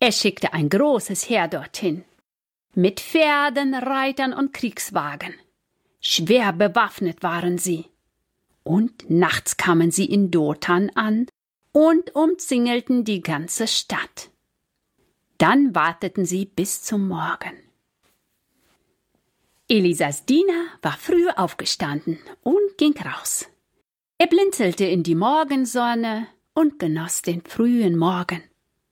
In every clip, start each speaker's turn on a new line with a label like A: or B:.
A: Er schickte ein großes Heer dorthin, mit Pferden, Reitern und Kriegswagen. Schwer bewaffnet waren sie. Und nachts kamen sie in Dothan an und umzingelten die ganze Stadt. Dann warteten sie bis zum Morgen. Elisas Diener war früh aufgestanden und ging raus. Er blinzelte in die Morgensonne und genoss den frühen Morgen.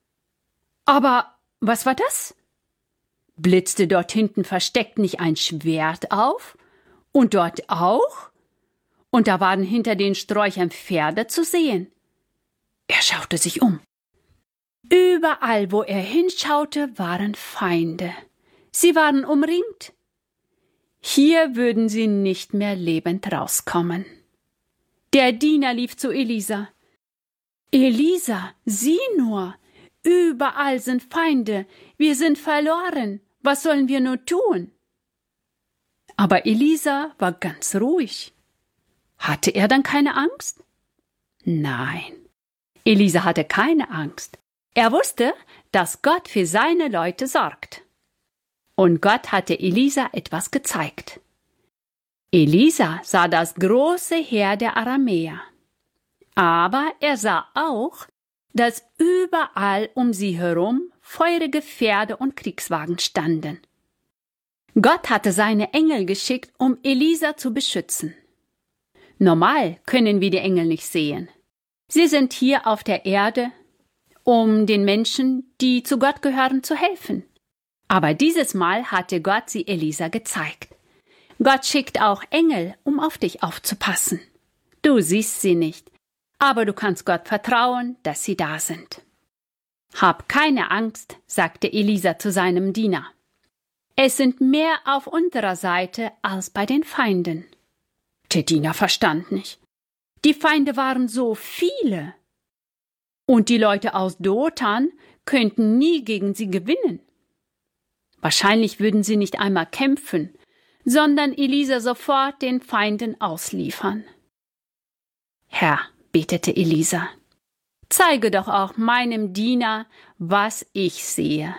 A: Aber was war das? Blitzte dort hinten versteckt nicht ein Schwert auf? Und dort auch? Und da waren hinter den Sträuchern Pferde zu sehen. Er schaute sich um. Überall, wo er hinschaute, waren Feinde. Sie waren umringt. Hier würden sie nicht mehr lebend rauskommen. Der Diener lief zu Elisa. Elisa, sieh nur, überall sind Feinde, wir sind verloren, was sollen wir nur tun? Aber Elisa war ganz ruhig. Hatte er dann keine Angst? Nein, Elisa hatte keine Angst. Er wusste, dass Gott für seine Leute sorgt. Und Gott hatte Elisa etwas gezeigt. Elisa sah das große Heer der Aramäer. Aber er sah auch, dass überall um sie herum feurige Pferde und Kriegswagen standen. Gott hatte seine Engel geschickt, um Elisa zu beschützen. Normal können wir die Engel nicht sehen. Sie sind hier auf der Erde, um den Menschen, die zu Gott gehören, zu helfen. Aber dieses Mal hatte Gott sie Elisa gezeigt. Gott schickt auch Engel, um auf dich aufzupassen. Du siehst sie nicht, aber du kannst Gott vertrauen, dass sie da sind. Hab keine Angst, sagte Elisa zu seinem Diener. Es sind mehr auf unserer Seite als bei den Feinden. Der Diener verstand nicht. Die Feinde waren so viele. Und die Leute aus Dothan könnten nie gegen sie gewinnen. Wahrscheinlich würden sie nicht einmal kämpfen, sondern Elisa sofort den Feinden ausliefern. Herr, betete Elisa, zeige doch auch meinem Diener, was ich sehe.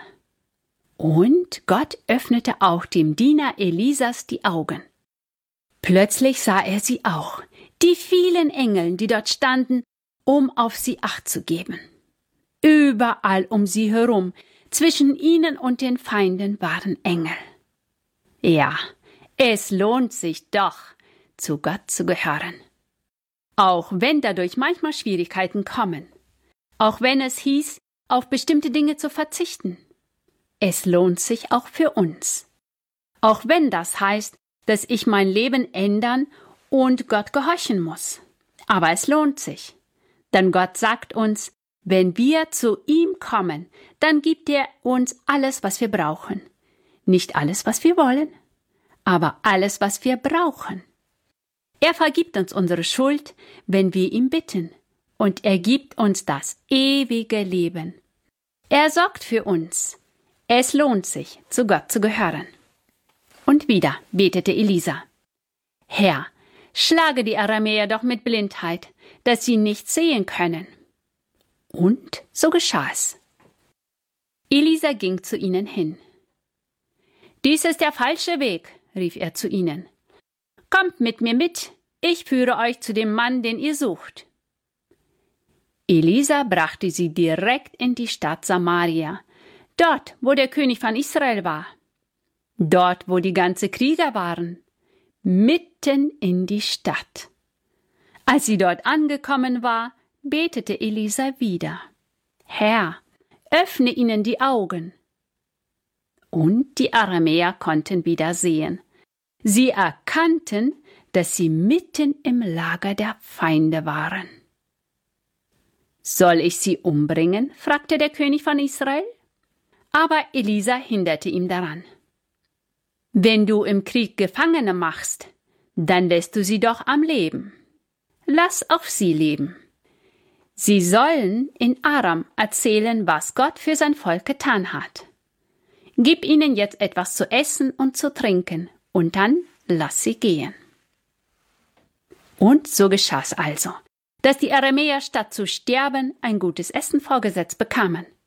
A: Und Gott öffnete auch dem Diener Elisas die Augen. Plötzlich sah er sie auch, die vielen Engel, die dort standen, um auf sie Acht zu geben. Überall um sie herum, zwischen ihnen und den Feinden waren Engel. Ja, es lohnt sich doch, zu Gott zu gehören. Auch wenn dadurch manchmal Schwierigkeiten kommen. Auch wenn es hieß, auf bestimmte Dinge zu verzichten. Es lohnt sich auch für uns. Auch wenn das heißt, dass ich mein Leben ändern und Gott gehorchen muss. Aber es lohnt sich. Denn Gott sagt uns, wenn wir zu ihm kommen, dann gibt er uns alles, was wir brauchen. Nicht alles, was wir wollen, aber alles, was wir brauchen. Er vergibt uns unsere Schuld, wenn wir ihn bitten, und er gibt uns das ewige Leben. Er sorgt für uns. Es lohnt sich, zu Gott zu gehören. Und wieder betete Elisa. Herr, schlage die Aramäer doch mit Blindheit, dass sie nichts sehen können. Und so geschah es. Elisa ging zu ihnen hin. Dies ist der falsche Weg, rief er zu ihnen. Kommt mit mir mit, ich führe euch zu dem Mann, den ihr sucht. Elisa brachte sie direkt in die Stadt Samaria, dort, wo der König von Israel war. Dort, wo die ganzen Krieger waren, mitten in die Stadt. Als sie dort angekommen war, betete Elisa wieder. Herr, öffne ihnen die Augen. Und die Aramäer konnten wieder sehen. Sie erkannten, dass sie mitten im Lager der Feinde waren. Soll ich sie umbringen? Fragte der König von Israel. Aber Elisa hinderte ihn daran. Wenn du im Krieg Gefangene machst, dann lässt du sie doch am Leben. Lass auch sie leben. Sie sollen in Aram erzählen, was Gott für sein Volk getan hat. Gib ihnen jetzt etwas zu essen und zu trinken, und dann lass sie gehen. Und so geschah's also, dass die Aramäer statt zu sterben ein gutes Essen vorgesetzt bekamen.